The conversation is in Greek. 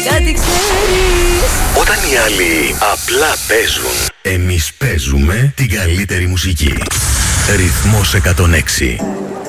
κάτι ξέρεις. Όταν οι άλλοι απλά παίζουν, εμείς παίζουμε την καλύτερη μουσική. Ρυθμός 106.